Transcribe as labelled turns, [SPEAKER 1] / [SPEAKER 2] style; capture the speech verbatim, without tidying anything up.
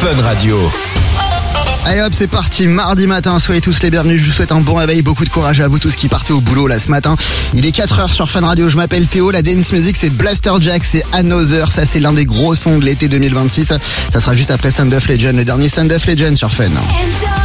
[SPEAKER 1] Fun Radio.
[SPEAKER 2] Allez hop, c'est parti, mardi matin, soyez tous les bienvenus, je vous souhaite un bon réveil, beaucoup de courage à vous tous qui partez au boulot là ce matin. Il est quatre heures sur Fun Radio, je m'appelle Théo, la dance music c'est Blaster Jack, c'est Another, ça c'est l'un des gros sons de l'été deux mille vingt-six. Ça sera juste après Sound of Legend, le dernier Sound of Legend sur Fun.
[SPEAKER 3] Enjoy.